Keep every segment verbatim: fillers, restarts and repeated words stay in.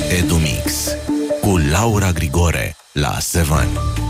Edumix cu Laura Grigore la Seven.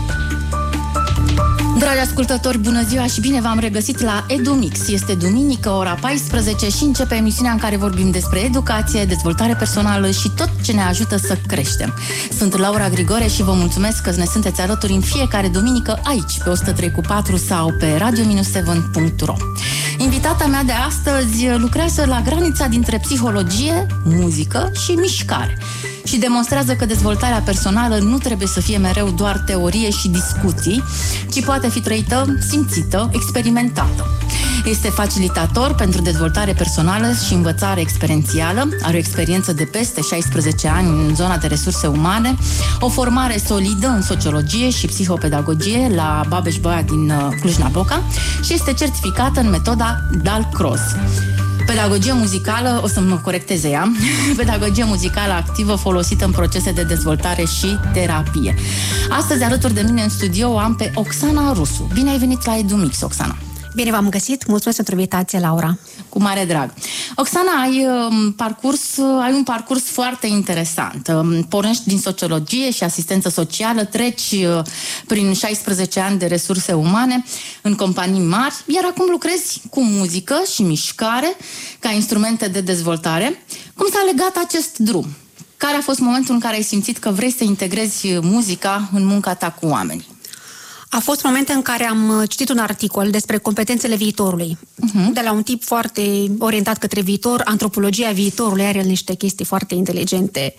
Dragi ascultători, bună ziua și bine v-am regăsit la Edumix. Este duminică, ora paisprezece și începe emisiunea în care vorbim despre educație, dezvoltare personală și tot ce ne ajută să creștem. Sunt Laura Grigore și vă mulțumesc că ne sunteți alături în fiecare duminică aici, pe o sută trei cu patru sau pe radio seven punct ro. Invitata mea de astăzi lucrează la granița dintre psihologie, muzică și mișcare și demonstrează că dezvoltarea personală nu trebuie să fie mereu doar teorie și discuții, ci poate fi trăită, simțită, experimentată. Este facilitator pentru dezvoltare personală și învățare experiențială, are o experiență de peste șaisprezece ani în zona de resurse umane, o formare solidă în sociologie și psihopedagogie la Babeș-Bolyai din Cluj-Napoca și este certificată în metoda Dalcroze. Pedagogie muzicală, o să mă corecteze ea, pedagogie muzicală activă folosită în procese de dezvoltare și terapie. Astăzi, alături de mine în studio, o am pe Oxana Rusu. Bine ai venit la Edumix, Oxana! Bine v-am găsit, mulțumesc pentru invitație, Laura. Cu mare drag. Oxana, ai, um, parcurs, ai un parcurs foarte interesant. Um, pornești din sociologie și asistență socială, treci uh, prin șaisprezece ani de resurse umane în companii mari, iar acum lucrezi cu muzică și mișcare ca instrumente de dezvoltare. Cum s-a legat acest drum? Care a fost momentul în care ai simțit că vrei să integrezi muzica în munca ta cu oamenii? A fost momente în care am citit un articol despre competențele viitorului. Uh-huh. De la un tip foarte orientat către viitor, antropologia viitorului, are niște chestii foarte inteligente.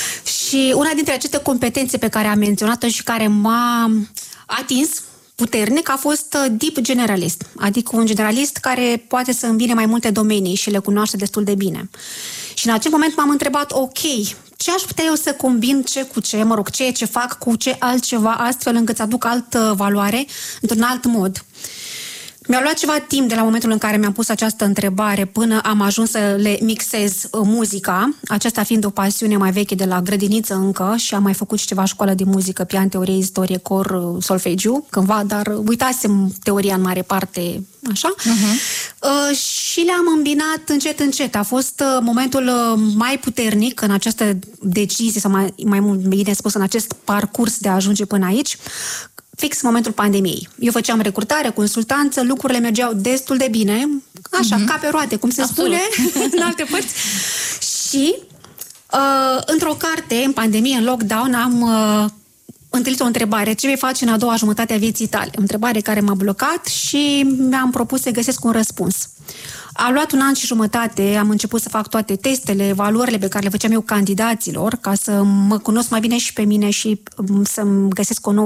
Și una dintre aceste competențe pe care am menționat-o și care m-a atins puternic a fost deep generalist, adică un generalist care poate să îmbine mai multe domenii și le cunoaște destul de bine. Și în acel moment m-am întrebat, ok, ce aș putea eu să combin ce cu ce, mă rog, ce ce fac cu ce altceva, astfel încât să aduc altă valoare într-un alt mod. Mi-a luat ceva timp de la momentul în care mi-am pus această întrebare până am ajuns să le mixez muzica, aceasta fiind o pasiune mai veche de la grădiniță încă și am mai făcut și ceva școală de muzică, pian, teorie, istorie, cor, solfegiu, cândva, dar uitasem teoria în mare parte, așa. Uh-huh. Uh, și le-am îmbinat încet, încet. A fost uh, momentul uh, mai puternic în această decizie, sau mai, mai bine spus, în acest parcurs de a ajunge până aici, fix în momentul pandemiei. Eu făceam recrutare, consultanță, lucrurile mergeau destul de bine, așa, uh-huh. ca pe roate, cum se Absolut. spune, în alte părți. Și uh, într-o carte, în pandemie, în lockdown, am uh, întâlnit o întrebare: ce vei face în a doua jumătate a vieții tale? O întrebare care m-a blocat și mi-am propus să găsesc un răspuns. A luat un an și jumătate, am început să fac toate testele, evaluările pe care le făceam eu candidaților, ca să mă cunosc mai bine și pe mine și să-mi găsesc o nouă